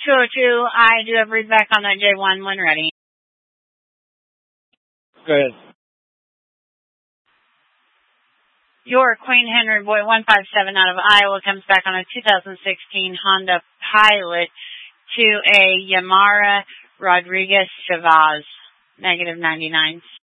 202, I do have read back on that J1 when ready. Go ahead. Your Queen Henry Boy 157 out of Iowa comes back on a 2016 Honda Pilot to a Yamara Rodriguez Chavez, -99.